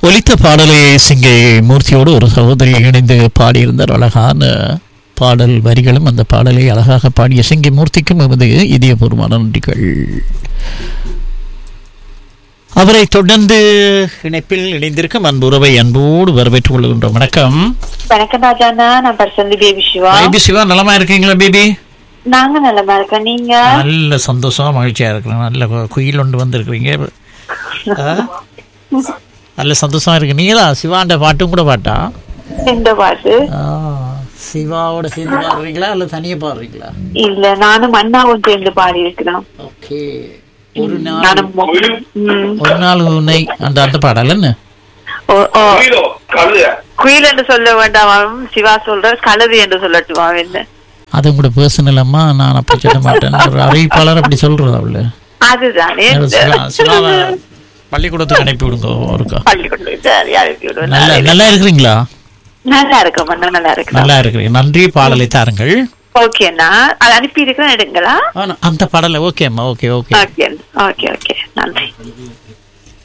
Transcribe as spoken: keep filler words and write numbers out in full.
ஒலித்த பாடலை சிங்கை மூர்த்தியோடு ஒரு சகோதரி இணைந்து பாடியிருந்தார். அழகான பாடல் வரிகளும் அந்த பாடலை அழகாக பாடிய சிங்கை மூர்த்திக்கும் எமது இதயபூர்வமான நன்றிகள். அவரை தொடர்ந்து இணைப்பில் இணைந்திருக்கும் அன்புறவை அன்போடு வரவேற்றுக் கொள்கின்றோம். வணக்கம். வணக்கம் ராஜாண்ணா, நான் பர்சந்தி பேபி சிவா. பேபி சிவா, நலமா இருக்கீங்களா பேபி? நாங்க நலமா இருக்கோம், நீங்க? நல்ல சந்தோஷமா மகிழ்ச்சியா இருக்கிறேன். நல்ல குயில் ஒன்று வந்திருக்கிறீங்க, நல்ல சந்தோஷமா இருக்கு. நீங்களா சிவாண்ட பாட்டும் கூட பாட்டா? எந்த பாட்டு? சிவாவோட சேர்ந்து பாடுறீங்களா இல்ல தனியா பாடுறீங்களா? இல்ல, நானும் அண்ணாவும் சேர்ந்து பாடி இருக்கிறோம். ஓகே. ஒரு நாள் ஒரு நாள் உன்னை அந்த அந்த பாடல் என்ன? குயில் என்று சொல்ல வேண்டாம், சிவா சொல்ற கழுது என்று சொல்லட்டுமா? என்ன அது கூட பர்சனல் அம்மா, நான் அப்படி சொல்ல மாட்டேன். ஒரு அறிவிப்பாளர் அப்படி சொல்றது அவளு. அதுதானே பள்ளிக்கூடத்துக்கு அனுப்பி விடுங்க ஒருக்கா. பள்ளிக்கூடத்துக்கு நல்லா நல்லா இருக்கிறீங்களா? நல்லா இருக்கோம், நல்லா இருக்கு, நல்லா இருக்கிறீங்க. நன்றி. பாடலை தாருங்கள். ஓகேண்ணா, அது அனுப்பி இருக்கிறேன், எடுங்களா அந்த பாடலை? ஓகே அம்மா, okay okay okay okay okay, நன்றி.